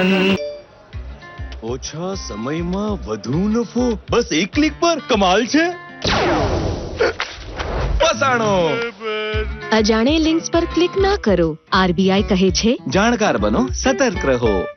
જીવન. ઓછા સમયમાં વધુ નફો, બસ એક ક્લિક પર. કમાલ છે. ફસાણો. અજાણે લિંક્સ પર ક્લિક ના કરો. RBI કહે છે, જાણકાર બનો, સતર્ક રહો.